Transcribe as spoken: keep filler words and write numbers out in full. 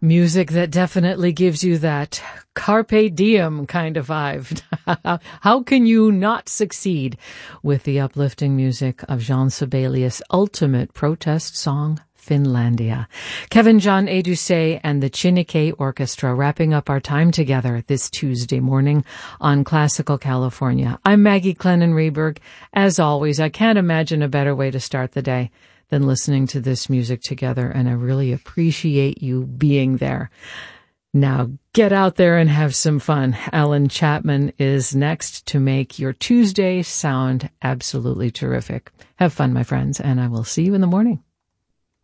Music that definitely gives you that carpe diem kind of vibe. How can you not succeed with the uplifting music of Jean Sibelius' ultimate protest song, Finlandia? Kevin John Edusei and the Chinike Orchestra wrapping up our time together this Tuesday morning on Classical California. I'm Maggie Clennon-Reberg. As always, I can't imagine a better way to start the day than listening to this music together, and I really appreciate you being there. Now, get out there and have some fun. Alan Chapman is next to make your Tuesday sound absolutely terrific. Have fun, my friends, and I will see you in the morning.